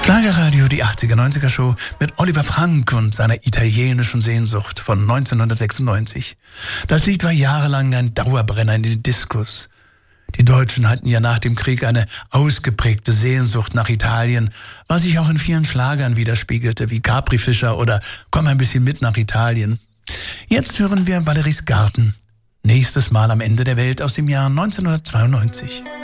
Schlagerradio, die 80er-90er Show mit Oliver Frank und seiner italienischen Sehnsucht von 1996. Das Lied war jahrelang ein Dauerbrenner in den Diskos. Die Deutschen hatten ja nach dem Krieg eine ausgeprägte Sehnsucht nach Italien, was sich auch in vielen Schlagern widerspiegelte, wie Capri-Fischer oder Komm ein bisschen mit nach Italien. Jetzt hören wir Valeries Garten. Nächstes Mal am Ende der Welt aus dem Jahr 1992.